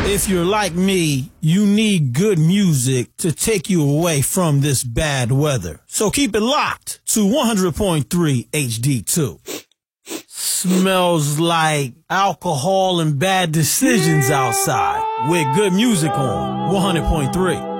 If you're like me, you need good music to take you away from this bad weather. So keep it locked to 100.3 HD2. Smells like alcohol and bad decisions outside with good music on 100.3.